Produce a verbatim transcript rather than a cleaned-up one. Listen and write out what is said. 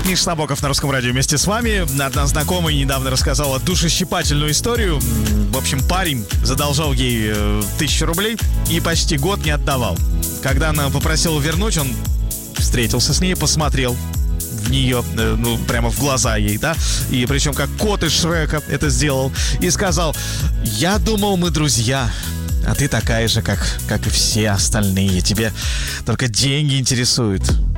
Миша Набоков на Русском радио вместе с вами. Одна знакомая недавно рассказала душещипательную историю. В общем, парень задолжал ей э, тысячу рублей и почти год не отдавал. Когда она попросила вернуть, он встретился с ней, посмотрел в нее, э, ну, прямо в глаза ей, да, и причем как кот из Шрека это сделал, и сказал: «Я думал, мы друзья, а ты такая же, как, как и все остальные. Тебе только деньги интересуют».